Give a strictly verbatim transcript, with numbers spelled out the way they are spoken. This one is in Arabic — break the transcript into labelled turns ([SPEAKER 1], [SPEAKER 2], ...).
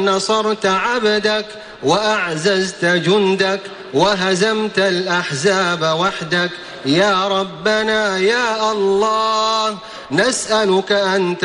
[SPEAKER 1] نصرت عبدك وأعززت جندك وهزمت الأحزاب وحدك. يا ربنا يا الله، نسألك أن